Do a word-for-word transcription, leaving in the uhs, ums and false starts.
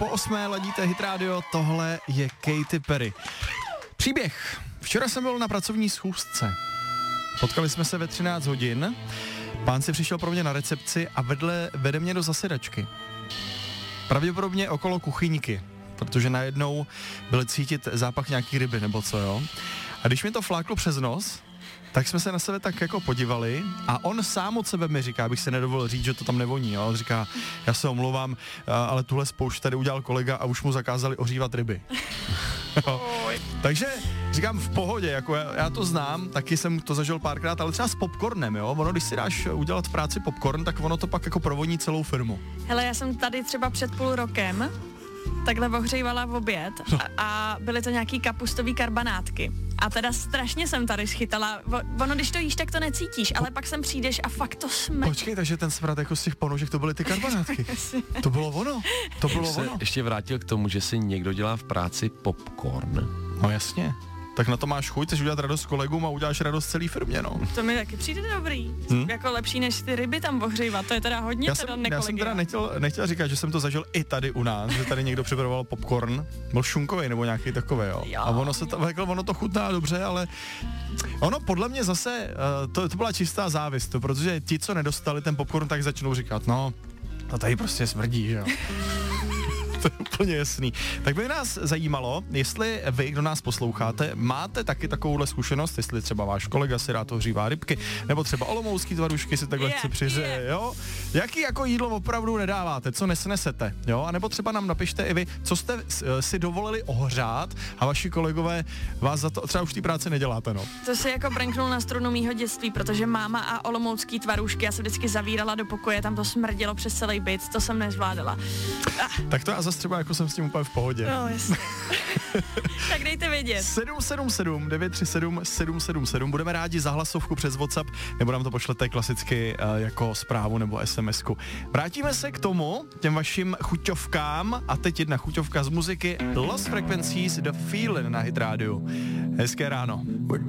po osmé ladíte Hit Radio, tohle je Katy Perry. Příběh. Včera jsem byl na pracovní schůzce. Potkali jsme se ve třináct hodin. Pán si přišel pro mě na recepci a vedle vede mě do zasedačky. Pravděpodobně okolo kuchyňky, protože najednou byl cítit zápach nějaký ryby nebo co, jo. A když mi to fláklo přes nos, tak jsme se na sebe tak jako podívali a on sám od sebe mi říká, abych se nedovolil říct, že to tam nevoní, jo. On říká, já se omlouvám, ale tuhle spoušť tady udělal kolega a už mu zakázali ohřívat ryby. Takže říkám v pohodě, jako já, já to znám, taky jsem to zažil párkrát, ale třeba s popcornem, jo. Ono, když si dáš udělat v práci popcorn, tak ono to pak jako provoní celou firmu. Hele, já jsem tady třeba před půl rokem takhle ohřívala v oběd a, a byly to nějaký kapustový karbanátky. A teda strašně jsem tady schytala. Ono, když to jíš, tak to necítíš, ale pak sem přijdeš a fakt to smrdí. Počkej, takže ten smrad jako z těch ponožek, to byly ty karbanátky. To bylo ono. To bylo se ono. ještě vrátil k tomu, že si někdo dělá v práci popcorn. No jasně. Tak na to máš chuť, chceš udělat radost kolegům a uděláš radost celý firmě, no. To mi taky přijde dobrý. Hmm? Jako lepší, než ty ryby tam ohřívat. To je teda hodně já teda jsem, já jsem teda nechtěl, nechtěl říkat, že jsem to zažil i tady u nás, že tady někdo připravoval popcorn, byl šunkový nebo nějaký takový, jo. jo. A ono se to, jako ono to chutná dobře, ale ono podle mě zase, uh, to, to byla čistá závist, protože ti, co nedostali ten popcorn, tak začnou říkat, no, to tady prostě smrdí, že jo. To je úplně jasný. Tak by nás zajímalo, jestli vy, kdo nás posloucháte, máte taky takovouhle zkušenost, jestli třeba váš kolega si rád ohřívá rybky, nebo třeba olomoucký tvarušky si takhle yeah, chce přiřeje, yeah. jo? Jaký jako jídlo opravdu nedáváte, co nesnesete, jo? A nebo třeba nám napište i vy, co jste si dovolili ohřát a vaši kolegové vás za to třeba už té práce neděláte, no. To si jako branknul na strunu mýho dětství, protože máma a olomoucký tvarůžky, já se vždycky zavírala do pokoje, tam to smrdilo přes celý byt, to jsem nezvládala. Ah. Tak to já zase třeba jako jsem s tím úplně v pohodě. No, jasně. Tak dejte vědět. sedm sedm sedm devět tři sedm sedm sedm sedm. Budeme rádi za hlasovku přes WhatsApp, nebo nám to pošlete klasicky uh, jako zprávu nebo SMSku. Vrátíme se k tomu, těm vašim chuťovkám, a teď jedna chuťovka z muziky Lost Frequencies, The Feeling na Hit Radio. Hezké ráno.